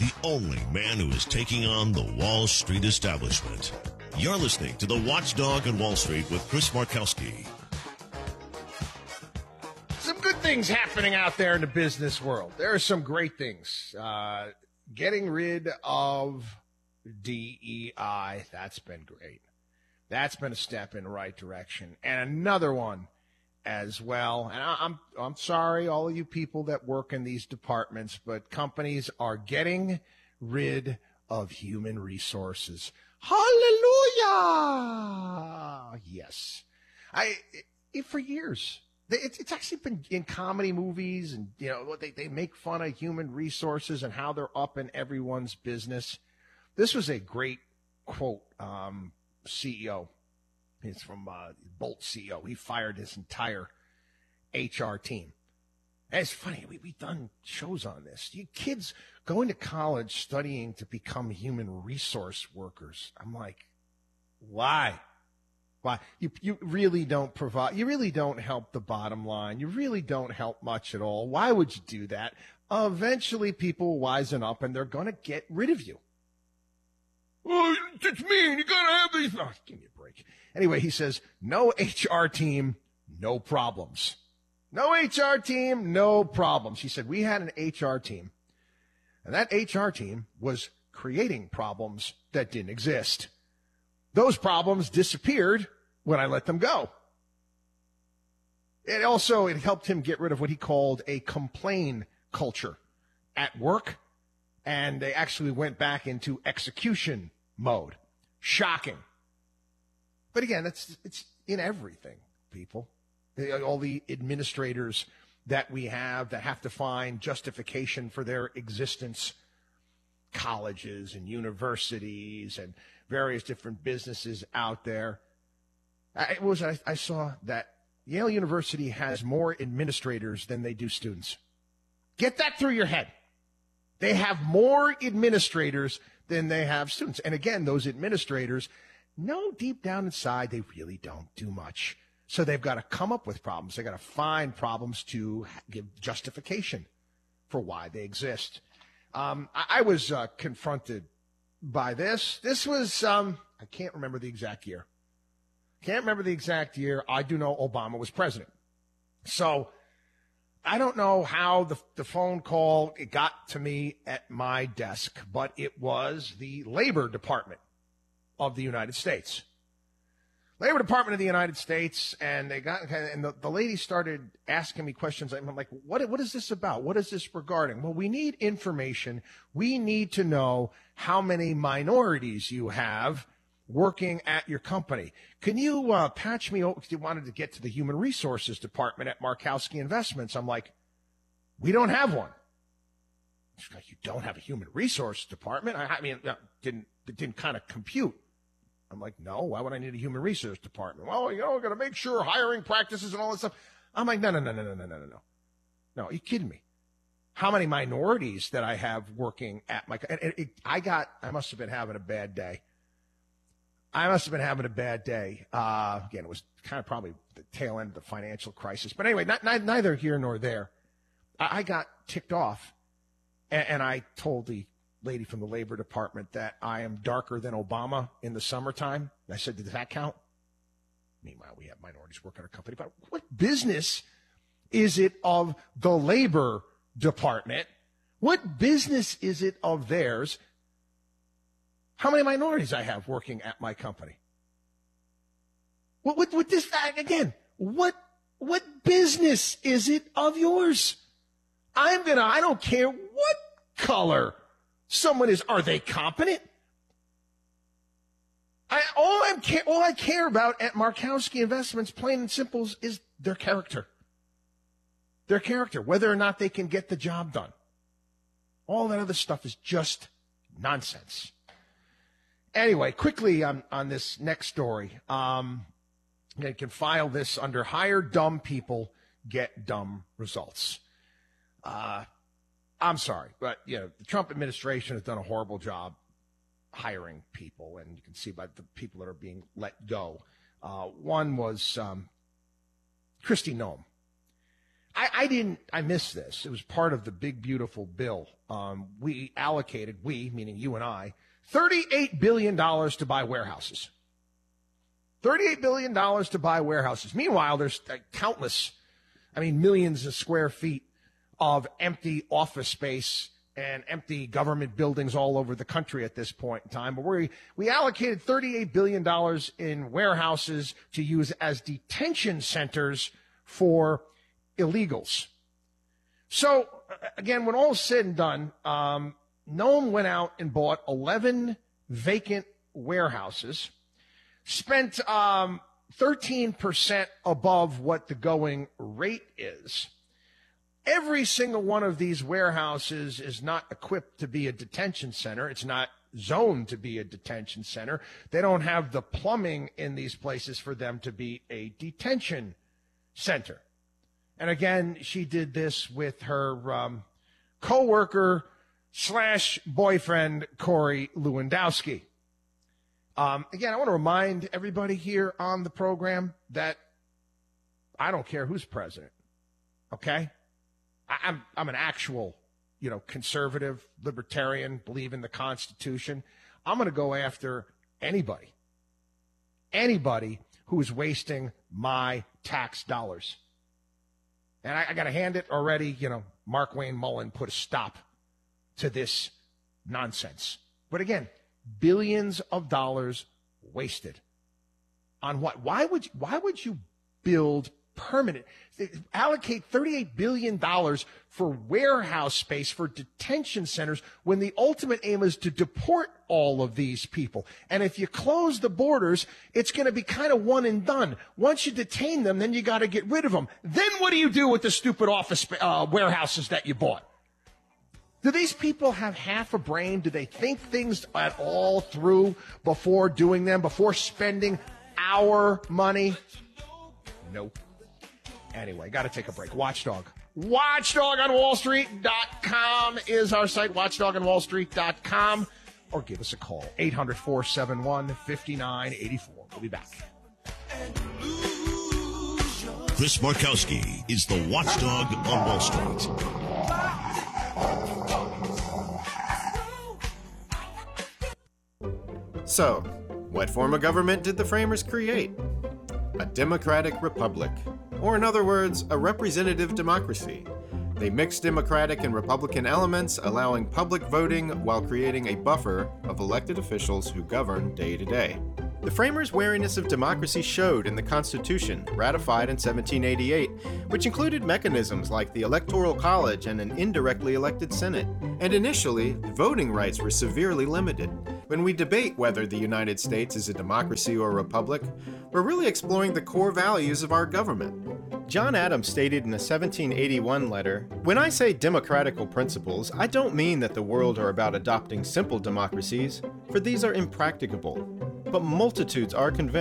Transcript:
the only man who is taking on the Wall Street establishment. You're listening to The Watchdog on Wall Street with Chris Markowski. Some good things happening out there in the business world. There are some great things. Getting rid of DEI, that's been great. That's been a step in the right direction. And another one as well. And I'm sorry, all of you people that work in these departments, but companies are getting rid of human resources. Hallelujah! Yes. For years, it's actually been in comedy movies, and you know they make fun of human resources and how they're up in everyone's business. This was a great quote. CEO, it's from Bolt CEO. He fired his entire HR team. And it's funny, we've done shows on this. You kids going to college studying to become human resource workers. I'm like, why? Why? You really don't provide, you really don't help the bottom line. You really don't help much at all. Why would you do that? Eventually people will wisen up and they're going to get rid of you. Oh, it's mean. You got to have these. Oh, give me a break. Anyway, he says, no HR team, no problems. No HR team, no problems. He said, we had an HR team, and that HR team was creating problems that didn't exist. Those problems disappeared when I let them go. It helped him get rid of what he called a complain culture at work, and they actually went back into execution mode. Shocking. But again, it's in everything, people. All the administrators that we have that have to find justification for their existence, colleges and universities and various different businesses out there. I saw that Yale University has more administrators than they do students. Get that through your head. They have more administrators than they have students. And again, those administrators know deep down inside they really don't do much. So they've got to come up with problems. They've got to find problems to give justification for why they exist. I was confronted by this. This was, I can't remember the exact year. I do know Obama was president. So I don't know how the phone call it got to me at my desk, but it was the Labor Department of the United States. Labor Department of the United States, and the lady started asking me questions. I'm like, what is this about? What is this regarding? Well, we need information. We need to know how many minorities you have working at your company. Can you patch me over? You wanted to get to the Human Resources Department at Markowski Investments. I'm like, we don't have one. She's like, you don't have a Human Resources Department? I mean, it didn't kind of compute. I'm like, no, why would I need a Human Resources Department? Well, got to make sure hiring practices and all that stuff. I'm like, no. No, are you kidding me? How many minorities that I have working at my, I must have been having a bad day. Again, it was kind of probably the tail end of the financial crisis. But anyway, neither here nor there. I got ticked off, and I told the lady from the Labor Department that I am darker than Obama in the summertime. And I said, does that count? Meanwhile, we have minorities working at our company. But what business is it of the Labor Department? What business is it of theirs? How many minorities I have working at my company? What this, again, what business is it of yours? I don't care what color someone is. Are they competent? All I care about at Markowski Investments, plain and simple, is their character. Their character, whether or not they can get the job done. All that other stuff is just nonsense. Anyway, quickly on this next story. You can file this under hire dumb people, get dumb results. I'm sorry, but the Trump administration has done a horrible job hiring people, and you can see by the people that are being let go. One was Kristi Noem. I missed this. It was part of the big, beautiful bill. We allocated, meaning you and I, $38 billion to buy warehouses. $38 billion to buy warehouses. Meanwhile, there's countless, millions of square feet of empty office space and empty government buildings all over the country at this point in time. But we allocated $38 billion in warehouses to use as detention centers for illegals. So, again, when all is said and done, Noam went out and bought 11 vacant warehouses, spent 13% above what the going rate is. Every single one of these warehouses is not equipped to be a detention center. It's not zoned to be a detention center. They don't have the plumbing in these places for them to be a detention center. And again, she did this with her co-worker / boyfriend, Corey Lewandowski. Again, I want to remind everybody here on the program that I don't care who's president, okay? I'm an actual, conservative, libertarian, believe in the Constitution. I'm going to go after anybody who is wasting my tax dollars. And I got to hand it already, Mark Wayne Mullen put a stop to this nonsense. But again, billions of dollars wasted. On what? Why would you build allocate $38 billion for warehouse space for detention centers when the ultimate aim is to deport all of these people? And if you close the borders, it's going to be kind of one and done. Once you detain them, then you got to get rid of them. Then what do you do with the stupid office warehouses that you bought? Do these people have half a brain? Do they think things at all through before doing them, before spending our money? Nope. Anyway, got to take a break. Watchdog. WatchdogOnWallStreet.com is our site, watchdogonwallstreet.com, or give us a call, 800-471-5984. We'll be back. Chris Markowski is the Watchdog on Wall Street. So, what form of government did the framers create? A democratic republic, or in other words, a representative democracy. They mixed democratic and republican elements, allowing public voting while creating a buffer of elected officials who govern day to day. The framers' wariness of democracy showed in the Constitution, ratified in 1788, which included mechanisms like the Electoral College and an indirectly elected Senate. And initially, voting rights were severely limited. When we debate whether the United States is a democracy or a republic, we're really exploring the core values of our government. John Adams stated in a 1781 letter, "When I say democratical principles, I don't mean that the world are about adopting simple democracies, for these are impracticable. But multitudes are convinced